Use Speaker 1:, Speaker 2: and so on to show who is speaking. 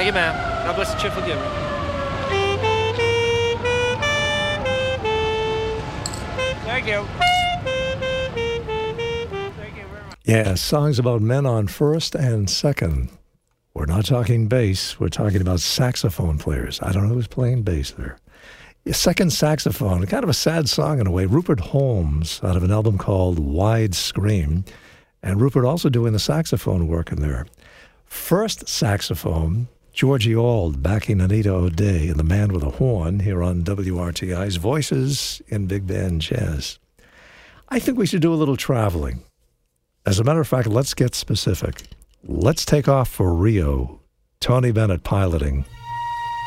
Speaker 1: you, ma'am. God bless the cheerful giver. Thank you. Thank you very much.
Speaker 2: Yeah, songs about men on first and second. We're not talking bass. We're talking about saxophone players. I don't know who's playing bass there. Second saxophone, kind of a sad song in a way. Rupert Holmes, out of an album called Wide Scream. And Rupert also doing the saxophone work in there. First saxophone, Georgie Auld backing Anita O'Day and the Man with a Horn here on WRTI's Voices in Big Band Jazz. I think we should do a little traveling. As a matter of fact, let's get specific. Let's take off for Rio. Tony Bennett piloting.